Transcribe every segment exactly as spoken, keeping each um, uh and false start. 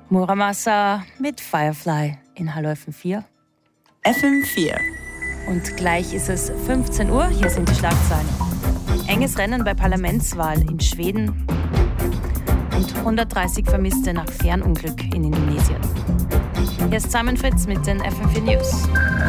Muramasa mit Firefly in Hallo F M vier. F M vier. Und gleich ist es fünfzehn Uhr, hier sind die Schlagzeilen. Enges Rennen bei Parlamentswahl in Schweden und hundertdreißig Vermisste nach Fernunglück in Indonesien. Hier ist Simon Fritz mit den F M vier News.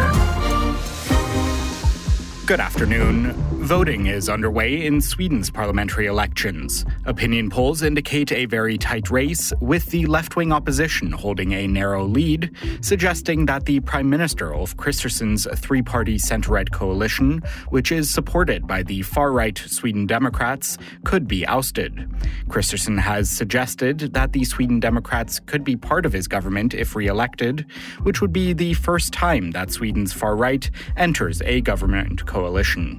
Good afternoon. Voting is underway in Sweden's parliamentary elections. Opinion polls indicate a very tight race, with the left-wing opposition holding a narrow lead, suggesting that the Prime Minister Ulf Kristersson's three-party centre-right coalition, which is supported by the far-right Sweden Democrats, could be ousted. Kristersson has suggested that the Sweden Democrats could be part of his government if re-elected, which would be the first time that Sweden's far-right enters a government coalition.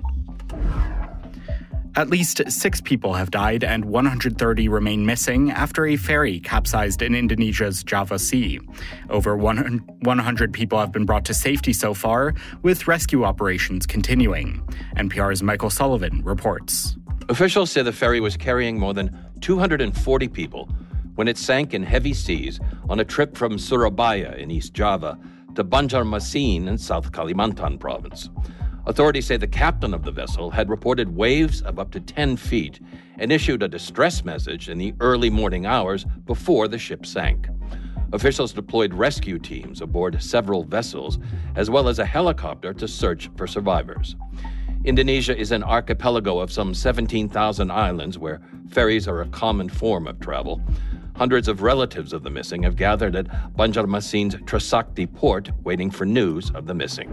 At least six people have died and one hundred thirty remain missing after a ferry capsized in Indonesia's Java Sea. Over one hundred people have been brought to safety so far, with rescue operations continuing. N P R's Michael Sullivan reports. Officials say the ferry was carrying more than two hundred forty people when it sank in heavy seas on a trip from Surabaya in East Java to Banjarmasin in South Kalimantan province. Authorities say the captain of the vessel had reported waves of up to ten feet and issued a distress message in the early morning hours before the ship sank. Officials deployed rescue teams aboard several vessels, as well as a helicopter to search for survivors. Indonesia is an archipelago of some seventeen thousand islands where ferries are a common form of travel. Hundreds of relatives of the missing have gathered at Banjarmasin's Trisakti port waiting for news of the missing.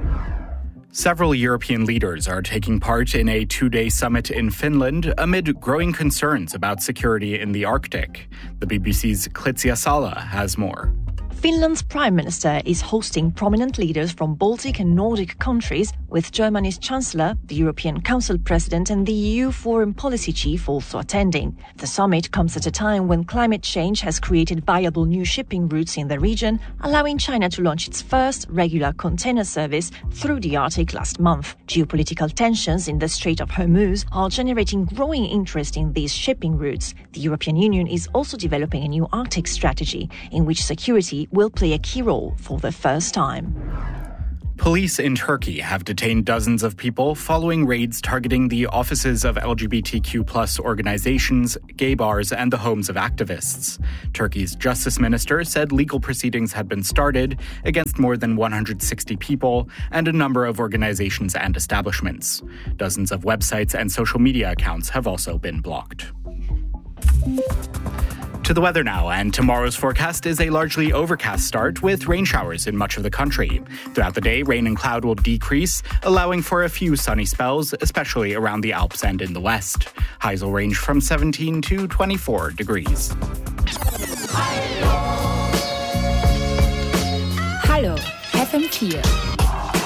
Several European leaders are taking part in a two-day summit in Finland amid growing concerns about security in the Arctic. The B B C's Klitsia Sala has more. Finland's Prime Minister is hosting prominent leaders from Baltic and Nordic countries, with Germany's Chancellor, the European Council President and the E U Foreign Policy Chief also attending. The summit comes at a time when climate change has created viable new shipping routes in the region, allowing China to launch its first regular container service through the Arctic last month. Geopolitical tensions in the Strait of Hormuz are generating growing interest in these shipping routes. The European Union is also developing a new Arctic strategy in which security will play a key role for the first time. Police in Turkey have detained dozens of people following raids targeting the offices of L G B T Q plus organizations, gay bars, and the homes of activists. Turkey's justice minister said legal proceedings had been started against more than one hundred sixty people and a number of organizations and establishments. Dozens of websites and social media accounts have also been blocked. To the weather now, and tomorrow's forecast is a largely overcast start with rain showers in much of the country. Throughout the day, rain and cloud will decrease, allowing for a few sunny spells, especially around the Alps and in the west. Highs will range from seventeen to twenty-four degrees. Hallo, F M vier.